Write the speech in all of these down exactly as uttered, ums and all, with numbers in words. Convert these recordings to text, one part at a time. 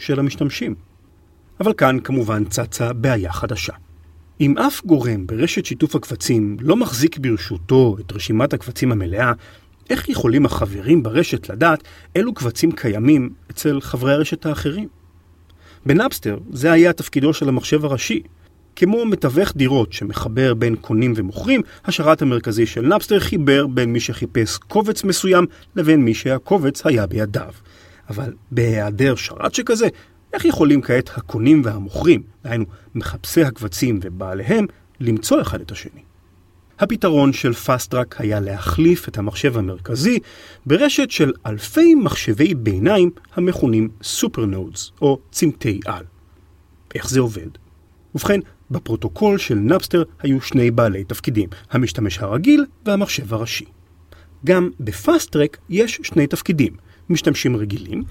של המשתמשים. אבל כאן כמובן צצה בעיה חדשה. אם אף גורם ברשת שיתוף הקבצים לא מחזיק ברשותו את רשימת הקבצים המלאה, איך יכולים החברים ברשת לדעת אילו קבצים קיימים אצל חברי הרשת האחרים? בנאפסטר זה היה תפקידו של המחשב הראשי. כמו מתווך דירות שמחבר בין קונים ומוכרים, השרת המרכזי של נאפסטר חיבר בין מי שחיפש קובץ מסוים לבין מי שהקובץ היה בידיו. אבל בהיעדר שרת שכזה, איך יכולים כעת הקונים והמוכרים, דהיינו מחפשי הקבצים ובעליהם, למצוא אחד את השני? הפתרון של פאסט-טראק היה להחליף את המחשב המרכזי ברשת של אלפי מחשבי ביניים המכונים סופרנודס או צמתי על. איך זה עובד? ובכן, בפרוטוקול של נאפסטר היו שני בעלי תפקידים, המשתמש הרגיל והמחשב הראשי. גם בפאסט-טראק יש שני תפקידים, משתמשים רגילים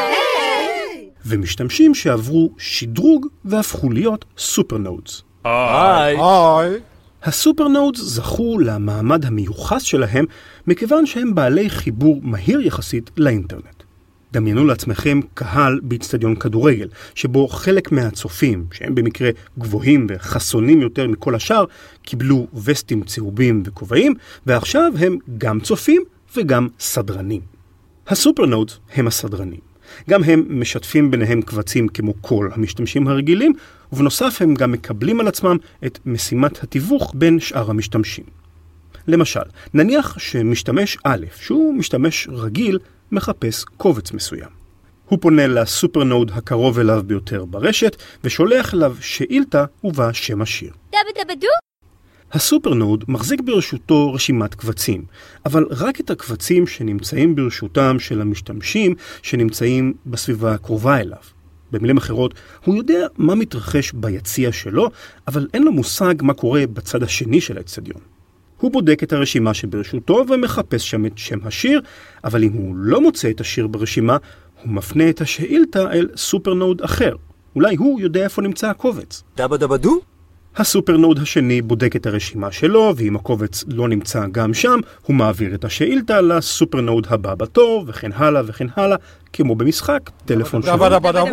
ומשתמשים שעברו שדרוג והפכו להיות סופרנודס. היי. היי. הסופרנודס זכו למעמד המיוחס שלהם מכיוון שהם בעלי חיבור מהיר יחסית לאינטרנט. דמיינו לעצמכם קהל באצטדיון כדורגל, שבו חלק מהצופים, שהם במקרה גבוהים וחסונים יותר מכל השאר, קיבלו וסטים צהובים וכובעים, ועכשיו הם גם צופים וגם סדרנים. הסופרנודס הם הסדרנים. גם הם משתפים ביניהם קבצים כמו כל המשתמשים הרגילים, ובנוסף הם גם מקבלים על עצמם את משימת התיווך בין שאר המשתמשים. למשל, נניח שמשתמש א', שהוא משתמש רגיל, מחפש קובץ מסוים. הוא פונה לסופרנוד הקרוב אליו ביותר ברשת, ושולח אליו שאילתה ובה שם השיר. דבדבדו? הסופרנוד מחזיק ברשותו רשימת קבצים, אבל רק את הקבצים שנמצאים ברשותם של המשתמשים שנמצאים בסביבה הקרובה אליו. במילים אחרות, הוא יודע מה מתרחש ביציע שלו, אבל אין לו מושג מה קורה בצד השני של האצטדיון. הוא בודק את הרשימה שברשותו ומחפש שם את שם השיר, אבל אם הוא לא מוצא את השיר ברשימה, הוא מפנה את השאילתה אל סופרנוד אחר. אולי הוא יודע איפה נמצא הקובץ. דבדבדו? הסופרנוד השני בודק את הרשימה שלו, ואם הקובץ לא נמצא גם שם, הוא מעביר את השאילתה לסופרנוד הבא בתור, וכן הלאה וכן הלאה, כמו במשחק, טלפון שלו.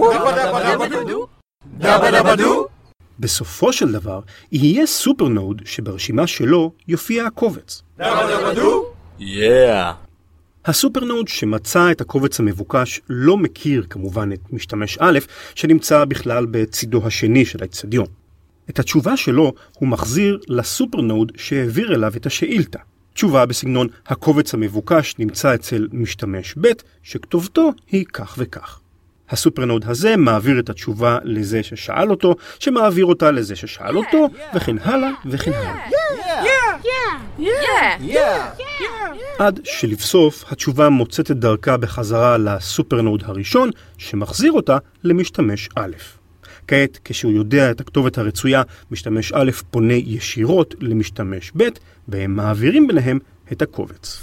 דבדבדו? דבדבדו? בסופו של דבר, יהיה סופרנוד שברשימה שלו יופיע הקובץ. דבדבדו? יאה. הסופרנוד שמצא את הקובץ המבוקש לא מכיר כמובן את משתמש א' שנמצא בכלל בצידו השני של האצטדיון. את התשובה שלו הוא מחזיר לסופרנוד שהעביר אליו את השאילתה. תשובה בסגנון הקובץ המבוקש נמצא אצל משתמש ב' שכתובתו היא כך וכך. הסופרנוד הזה מעביר את התשובה לזה ששאל אותו, שמעביר אותה לזה ששאל אותו, וכן הלאה וכן הלאה. עד שלבסוף התשובה מוצאת את דרכה בחזרה לסופרנוד הראשון, שמחזיר אותה למשתמש א'. כעת, כשהוא יודע את הכתובת הרצויה, משתמש א' פונה ישירות למשתמש ב', והם מעבירים ביניהם את הקובץ.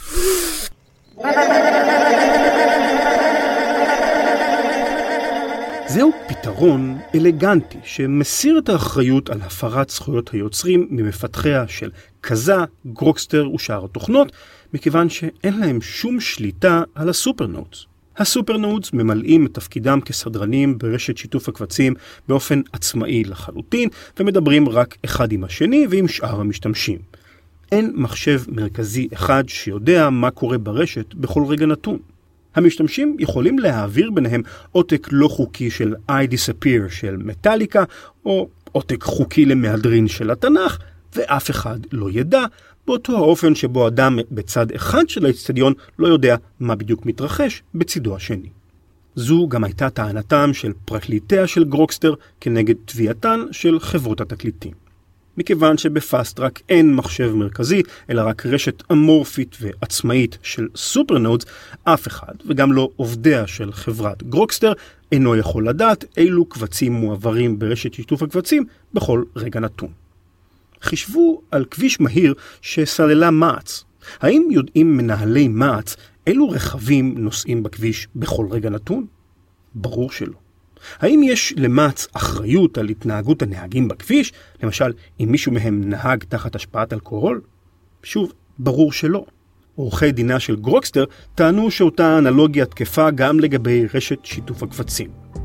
זהו פתרון אלגנטי שמסיר את האחריות על הפרת זכויות היוצרים ממפתחיה של קזה, גרוקסטר ושאר התוכנות, מכיוון שאין להם שום שליטה על הסופרנודס. הסופרנודס ממלאים את תפקידם כסדרנים ברשת שיתוף הקבצים באופן עצמאי לחלוטין, ומדברים רק אחד עם השני ועם שאר המשתמשים. אין מחשב מרכזי אחד שיודע מה קורה ברשת בכל רגע נתון. המשתמשים יכולים להעביר ביניהם עותק לא חוקי של I Disappear של מטליקה, או עותק חוקי למהדרין של התנ"ך, ואף אחד לא ידע, באותו האופן שבו אדם בצד אחד של האצטדיון לא יודע מה בדיוק מתרחש בצידו השני. זו גם הייתה טענתם של פרקליטיה של גרוקסטר כנגד תביעתן של חברות התקליטים. מכיוון שבפאסט-טראק אין מחשב מרכזי, אלא רק רשת אמורפית ועצמאית של סופרנודס, אף אחד, וגם לא עובדיה של חברת גרוקסטר, אינו יכול לדעת אילו קבצים מועברים ברשת שיתוף הקבצים בכל רגע נתון. חישבו על כביש מהיר שסללה מעץ. האם יודעים מנהלי מעץ אילו רכבים נוסעים בכביש בכל רגע נתון? ברור שלא. האם יש למעץ אחריות על התנהגות הנהגים בכביש? למשל, אם מישהו מהם נהג תחת השפעת אלכוהול? שוב, ברור שלא. עורכי דינה של גרוקסטר טענו שאותה אנלוגיה תקפה גם לגבי רשת שיתוף הקבצים.